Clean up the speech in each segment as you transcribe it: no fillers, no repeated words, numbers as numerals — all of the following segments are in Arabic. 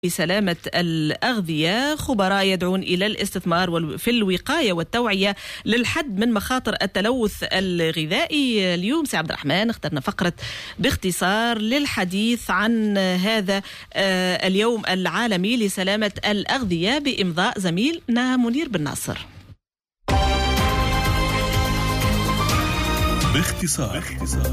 لسلامة الأغذية. خبراء يدعون إلى الاستثمار في الوقاية والتوعية للحد من مخاطر التلوث الغذائي. اليوم سي عبد الرحمن اخترنا فقرة باختصار للحديث عن هذا اليوم العالمي لسلامة الأغذية بإمضاء زميلنا منير بن ناصر. باختصار.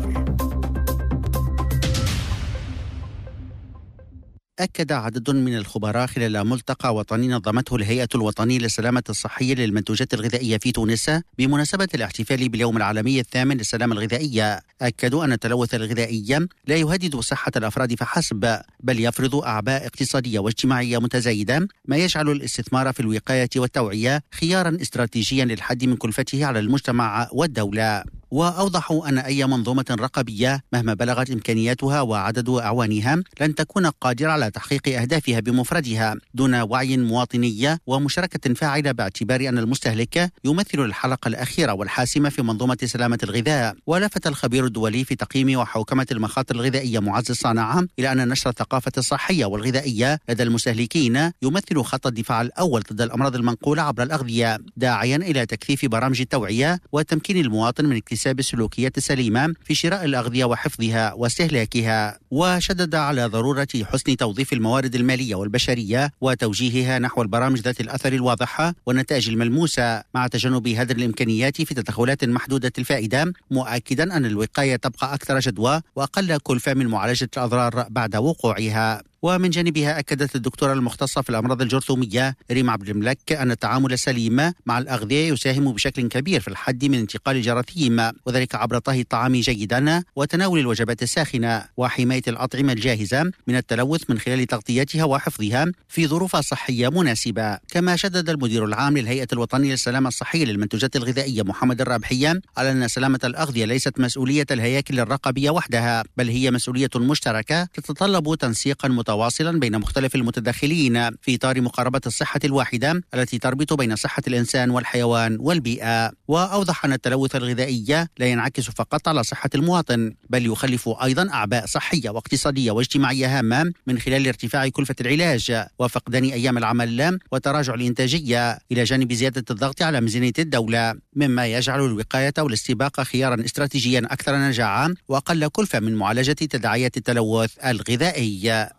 أكد عدد من الخبراء خلال ملتقى وطني نظمته الهيئة الوطنية للسلامة الصحية للمنتوجات الغذائية في تونس بمناسبة الاحتفال باليوم العالمي الثامن للسلامة الغذائية، أكدوا أن التلوث الغذائي لا يهدد صحة الأفراد فحسب، بل يفرض أعباء اقتصادية واجتماعية متزايدة، ما يجعل الاستثمار في الوقاية والتوعية خيارا استراتيجيا للحد من كلفته على المجتمع والدولة. وأوضحوا أن أي منظومة رقابية مهما بلغت إمكانياتها وعدد أعوانها لن تكون قادرة على تحقيق أهدافها بمفردها دون وعي مواطني ومشاركة فاعلة، باعتبار أن المستهلك يمثل الحلقة الأخيرة والحاسمة في منظومة سلامة الغذاء. ولفت الخبير الدولي في تقييم وحوكمة المخاطر الغذائية معز الصناعة إلى أن نشر الثقافة الصحية والغذائية لدى المستهلكين يمثل خط الدفاع الأول ضد الأمراض المنقولة عبر الأغذية، داعيا إلى تكثيف برامج التوعية وتمكين المواطن من اكتساب السلوكيات السليمة في شراء الأغذية وحفظها واستهلاكها. وشدد على ضرورة حسن توظيف الموارد المالية والبشرية وتوجيهها نحو البرامج ذات الأثر الواضحة والنتائج الملموسة، مع تجنب هدر الإمكانيات في تدخلات محدودة الفائدة، مؤكدا أن الوقاية تبقى أكثر جدوى وأقل كلفة من معالجة الأضرار بعد وقوعها. ومن جانبها أكدت الدكتورة المختصة في الأمراض الجرثومية ريم عبد الملك أن التعامل السليم مع الأغذية يساهم بشكل كبير في الحد من انتقال الجراثيم، وذلك عبر طهي الطعام جيدا وتناول الوجبات الساخنة وحماية الأطعمة الجاهزة من التلوث من خلال تغطيتها وحفظها في ظروف صحية مناسبة. كما شدد المدير العام للهيئة الوطنية للسلامة الصحية للمنتوجات الغذائية محمد الرابحي على أن سلامة الأغذية ليست مسؤولية الهياكل الرقابية وحدها، بل هي مسؤولية مشتركة تتطلب تنسيقا متواصلا بين مختلف المتدخلين في إطار مقاربة الصحة الواحدة التي تربط بين صحة الإنسان والحيوان والبيئة. وأوضح أن التلوث الغذائي لا ينعكس فقط على صحة المواطن، بل يخلف أيضا أعباء صحية واقتصادية واجتماعية هامة من خلال ارتفاع كلفة العلاج وفقدان أيام العمل وتراجع الإنتاجية، إلى جانب زيادة الضغط على ميزانية الدولة، مما يجعل الوقاية والاستباقة خيارا استراتيجيا أكثر نجاعا وأقل كلفة من معالجة تداعيات التلوث الغذائي.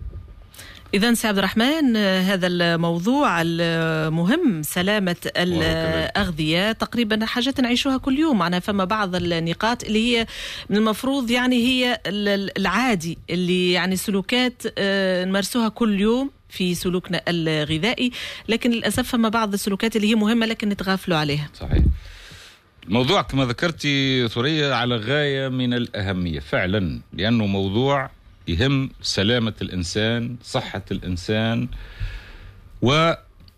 إذن سي عبد الرحمن، هذا الموضوع المهم سلامة الأغذية تقريبا حاجة نعيشها كل يوم، معنا فما بعض النقاط اللي هي من المفروض هي العادي اللي سلوكات نمارسوها كل يوم في سلوكنا الغذائي، لكن للأسف فما بعض السلوكات اللي هي مهمة لكن نتغافلوا عليها. صحيح. الموضوع كما ذكرتي ثريا على غاية من الأهمية فعلا، لأنه موضوع يهم سلامة الإنسان، صحة الإنسان، وهذا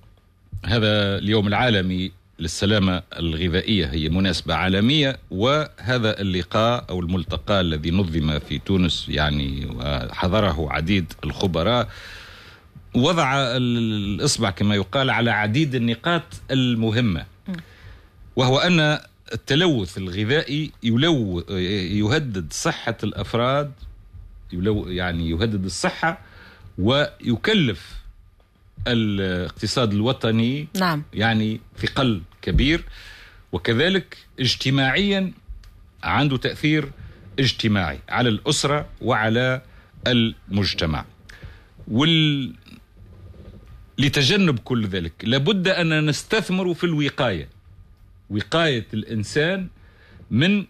اليوم العالمي للسلامة الغذائية هي مناسبة عالمية. وهذا اللقاء أو الملتقى الذي نظم في تونس وحضره عديد الخبراء وضع الإصبع كما يقال على عديد النقاط المهمة، وهو أن التلوث الغذائي يهدد صحة الأفراد، يهدد الصحة ويكلف الاقتصاد الوطني، نعم، ثقل كبير، وكذلك اجتماعيا عنده تأثير اجتماعي على الأسرة وعلى المجتمع. لتجنب كل ذلك لابد أن نستثمر في الوقاية، وقاية الإنسان من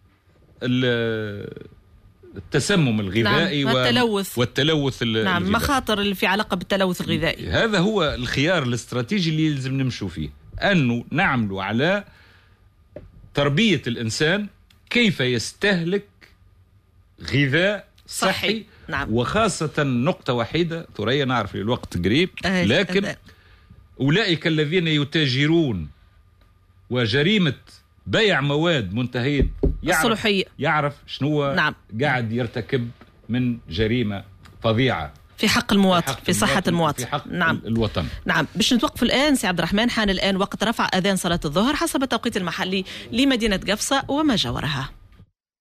التسمم الغذائي، نعم، والتلوث نعم، مخاطر اللي في علاقة بالتلوث الغذائي. هذا هو الخيار الاستراتيجي اللي يلزم نمشوا فيه، أنه نعمل على تربية الإنسان كيف يستهلك غذاء صحي. نعم. وخاصة نقطة وحيدة ثريا، نعرف الوقت قريب، لكن أولئك الذين يتاجرون وجريمة بيع مواد منتهية الصلاحية يعرف شنو، نعم، قاعد يرتكب من جريمة فظيعة في حق المواطن، في صحة المواطن، في حق نعم، الوطن. نعم. باش نتوقف الآن سي عبد الرحمن، حان الآن وقت رفع أذان صلاة الظهر حسب التوقيت المحلي لمدينة قفصة وما جاورها.